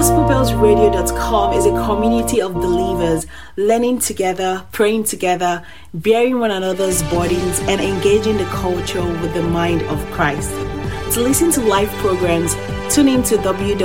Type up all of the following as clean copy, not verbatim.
GospelBellsRadio.com is a community of believers learning together, praying together, bearing one another's burdens, and engaging the culture with the mind of Christ. To listen to live programs, tune in to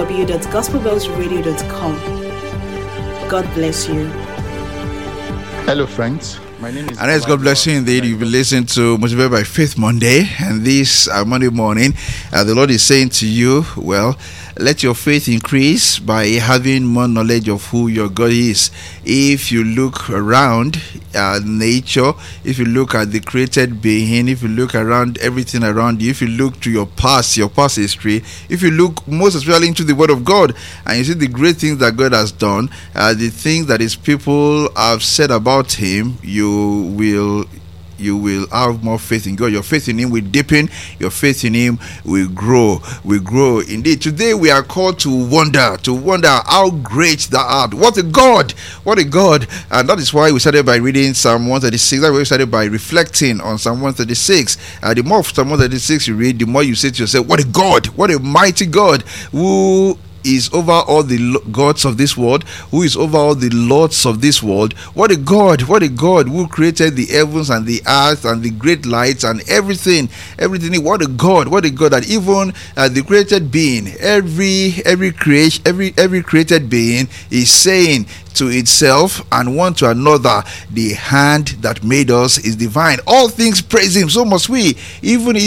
www.gospelbellsradio.com. God bless you. Hello, friends. My name is. And God bless you indeed. You've been listening to Motivated by Faith Monday, and this Monday morning, the Lord is saying to you, well, let your faith increase by having more knowledge of who your God is. If you look around nature, if you look at the created being, if you look around everything around you, if you look to your past history, if you look most especially into the Word of God, and you see the great things that God has done, the things that His people have said about Him, you will have more faith in God. Your faith in Him will deepen. Your faith in Him will grow. Indeed, today we are called to wonder how great thou art. What a God. And that is why we started by reading Psalm 136. That's why we started by reflecting on Psalm 136. The more of Psalm 136 you read, the more you say to yourself, what a God, what a mighty God, who is over all the gods of this world, who is over all the lords of this world. What a God who created the heavens and the earth and the great lights and everything. What a God that even the created being, every created being is saying to itself and one to another, the hand that made us is divine. All things praise Him. So must we. Even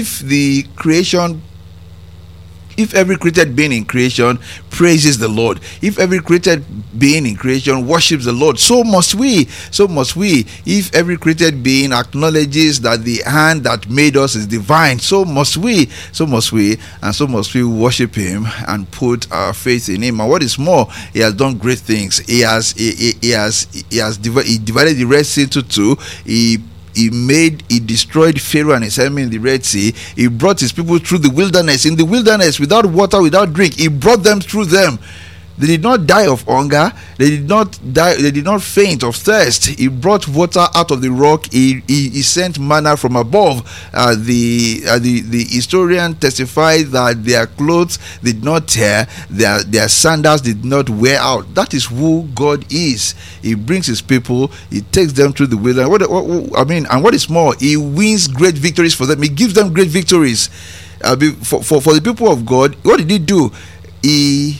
if every created being in creation praises the Lord, if every created being in creation worships the Lord, so must we. If every created being acknowledges that the hand that made us is divine, so must we, and so must we worship Him and put our faith in Him. And what is more, He has done great things. He divided the Red Sea into two. He destroyed Pharaoh and his army in the Red Sea. He brought His people through the wilderness. In the wilderness, without water, without drink, He brought them through them. They did not die of hunger. They did not faint of thirst. He brought water out of the rock. He sent manna from above. The historian testified that their clothes did not tear, their sandals did not wear out. That is who God is. He brings His people. He takes them through the wilderness. And what is more, He wins great victories for them. He gives them great victories. For the people of God, what did He do? He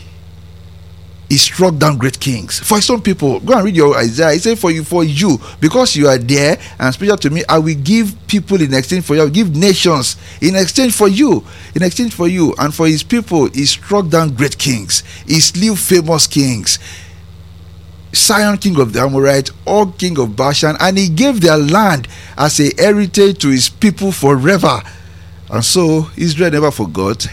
struck down great kings. For some people, go and read your Isaiah. He said, for you, because you are there and special to me, I will give people in exchange for you. I will give nations in exchange for you. And for His people, He struck down great kings. He slew famous kings. Sihon, king of the Amorites, Og, king of Bashan, and He gave their land as a heritage to His people forever. And so Israel never forgot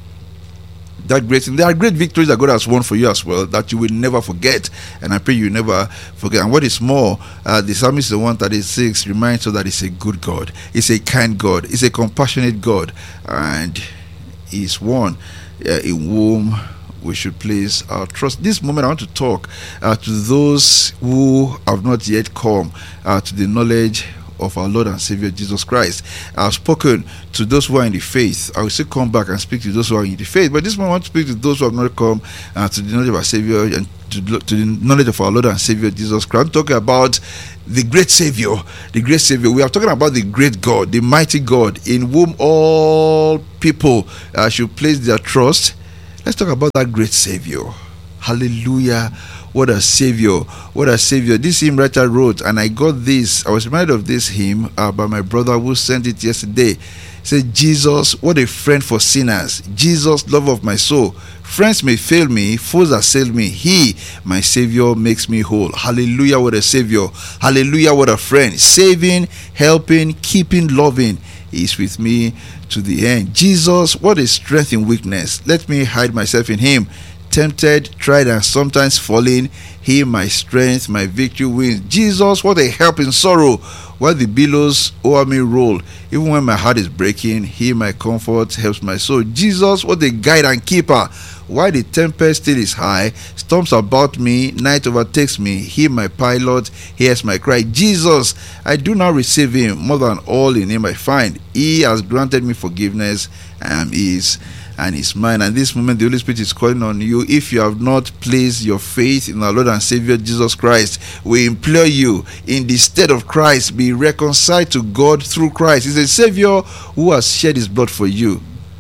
that great thing. There are great victories that God has won for you as well that you will never forget, and I pray you never forget. And what is more, the Psalmist 136 reminds us that He's a good God, He's a kind God, He's a compassionate God, and He's one in whom we should place our trust. This moment I want to talk to those who have not yet come to the knowledge of our Lord and Savior Jesus Christ. I've spoken to those who are in the faith. I will still come back and speak to those who are in the faith, but this moment I want to speak to those who have not come to the knowledge of our Savior and to the knowledge of our Lord and Savior Jesus Christ. I'm talking about the great Savior. We are talking about the great God, the mighty God, in whom all people should place their trust. Let's talk about that great Savior. Hallelujah. What a Savior. This hymn writer wrote, and I was reminded of this hymn by my brother who sent it yesterday. He said, Jesus, what a friend for sinners. Jesus, love of my soul. Friends may fail me, foes assail me. He, my Savior, makes me whole. Hallelujah, what a Savior. Hallelujah, what a friend. Saving, helping, keeping, loving. He is with me to the end. Jesus, what a strength in weakness. Let me hide myself in Him. Tempted, tried, and sometimes falling, He, my strength, my victory wins. Jesus, what a help in sorrow, while the billows o'er me roll. Even when my heart is breaking, He, my comfort, helps my soul. Jesus, what a guide and keeper, while the tempest still is high, storms about me, night overtakes me. He, my pilot, hears my cry. Jesus, I do not receive Him. More than all in Him I find. He has granted me forgiveness. I am His. and His mind. And this moment, the Holy Spirit is calling on you. If you have not placed your faith in our Lord and Savior Jesus Christ, we implore you, in the stead of Christ, be reconciled to God through Christ. He's a Savior who has shed His blood for you.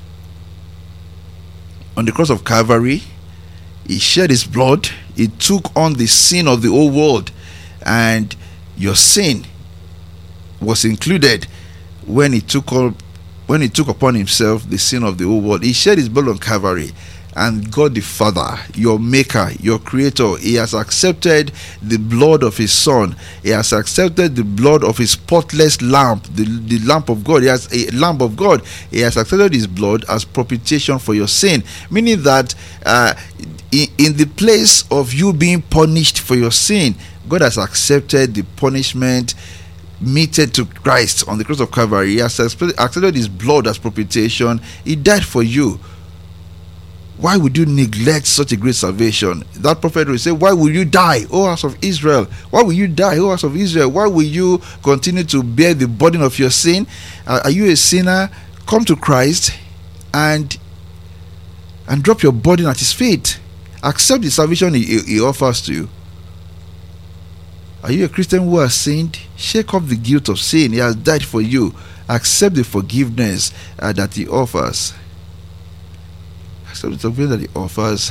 On the cross of Calvary, He shed His blood. He took on the sin of the whole world, and your sin was included when He took upon Himself the sin of the whole world. He shed His blood on Calvary, and God the Father, your Maker, your Creator, He has accepted the blood of His Son. He has accepted the blood of His spotless lamb, the lamb of God. He has a lamb of God. He has accepted His blood as propitiation for your sin, meaning that in the place of you being punished for your sin, God has accepted the punishment meted to Christ on the cross of Calvary. He has accepted His blood as propitiation. He died for you. Why would you neglect such a great salvation? That prophet will say, why will you die, O house of Israel? Why will you die, O house of Israel? Why will you continue to bear the burden of your sin? Are you a sinner? Come to Christ and drop your burden at His feet. Accept the salvation He offers to you. Are you a Christian who has sinned? Shake off the guilt of sin. He has died for you. Accept the forgiveness that He offers. Accept the forgiveness that He offers.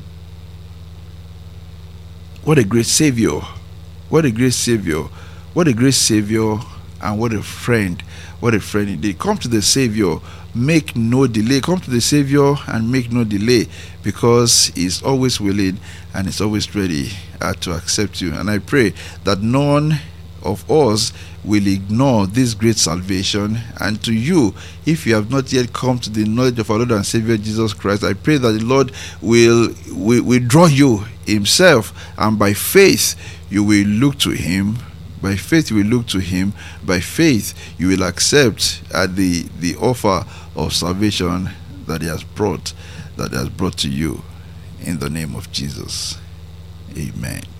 What a great Savior. What a great Savior. What a great Savior, and what a friend. What a friend indeed. Come to the Savior. Make no delay. Come to the Savior and make no delay, because He's always willing and He's always ready to accept you. And I pray that none of us will ignore this great salvation. And to you, if you have not yet come to the knowledge of our Lord and Savior Jesus Christ, I pray that the Lord will draw you Himself, and by faith you will look to Him. By faith you will look to Him. By faith you will accept the offer of salvation that He has brought to you, in the name of Jesus. Amen.